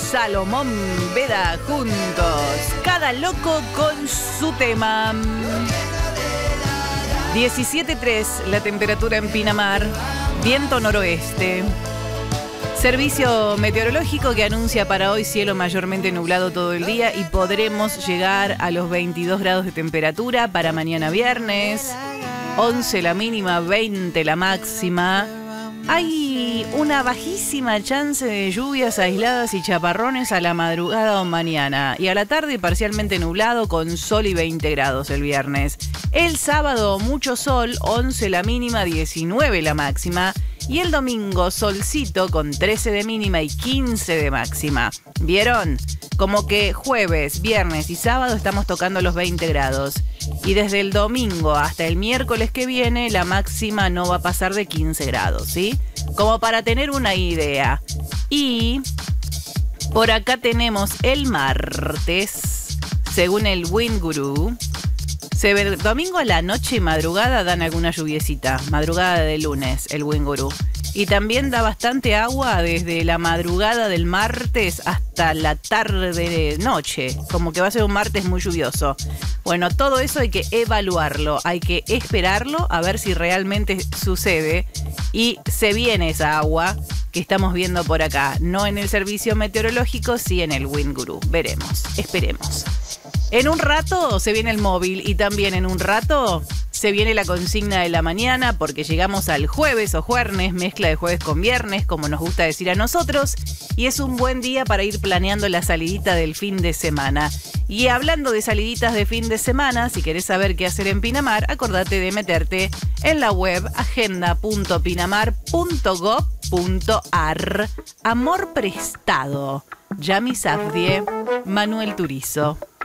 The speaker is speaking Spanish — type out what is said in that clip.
Salomón Veda juntos. Cada loco con su tema. 17.3 la temperatura en Pinamar. Viento noroeste. Servicio meteorológico que anuncia para hoy cielo mayormente nublado todo el día y podremos llegar a los 22 grados de temperatura para mañana viernes. 11 la mínima, 20 la máxima. Hay una bajísima chance de lluvias aisladas y chaparrones a la madrugada o mañana. Y a la tarde parcialmente nublado con sol y 20 grados el viernes. El sábado mucho sol, 11 la mínima, 19 la máxima. Y el domingo solcito con 13 de mínima y 15 de máxima. ¿Vieron? Como que jueves, viernes y sábado estamos tocando los 20 grados. Y desde el domingo hasta el miércoles que viene la máxima no va a pasar de 15 grados, ¿sí? Como para tener una idea. Y por acá tenemos el martes, según el Wind Guru. Domingo a la noche y madrugada dan alguna lluviecita. Madrugada de lunes, el Wind Guru. Y también da bastante agua desde la madrugada del martes hasta la tarde noche. Como que va a ser un martes muy lluvioso. Bueno, todo eso hay que evaluarlo. Hay que esperarlo a ver si realmente sucede. Y se viene esa agua que estamos viendo por acá. No en el servicio meteorológico, sí en el Wind Guru. Veremos, esperemos. En un rato se viene el móvil y también en un rato se viene la consigna de la mañana porque llegamos al jueves o juernes, mezcla de jueves con viernes, como nos gusta decir a nosotros, y es un buen día para ir planeando la salidita del fin de semana. Y hablando de saliditas de fin de semana, si querés saber qué hacer en Pinamar, acordate de meterte en la web agenda.pinamar.gov.ar. Amor prestado. Yami Safdie, Manuel Turizo.